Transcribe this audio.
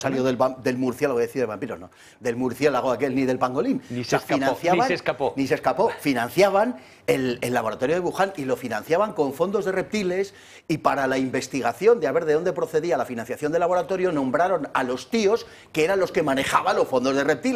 salió del murciélago, decía de vampiros, no, del murciélago aquel ni del pangolín. Ni se escapó. Ni se escapó. Financiaban el laboratorio de Wuhan y lo financiaban con fondos de reptiles, y para la investigación de a ver de dónde procedía la financiación del laboratorio nombraron a los tíos que eran los que manejaban los fondos de reptiles.